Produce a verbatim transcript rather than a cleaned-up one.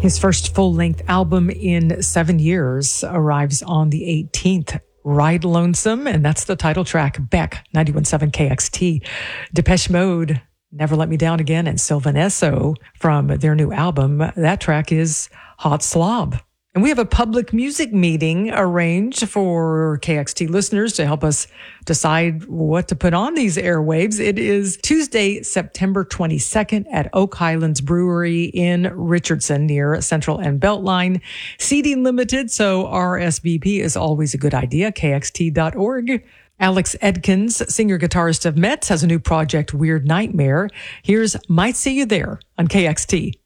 His first full-length album in seven years arrives on the eighteenth. Ride Lonesome, and that's the title track. Beck, ninety-one point seven K X T. Depeche Mode, Never Let Me Down Again, and Sylvan Esso from their new album. That track is Hot Slob. And we have a public music meeting arranged for K X T listeners to help us decide what to put on these airwaves. It is Tuesday, September twenty-second at Oak Highlands Brewery in Richardson near Central and Beltline. Seating limited, so R S V P is always a good idea. K X T dot org. Alex Edkins, singer-guitarist of Mets, has a new project, Weird Nightmare. Here's Might See You There on K X T.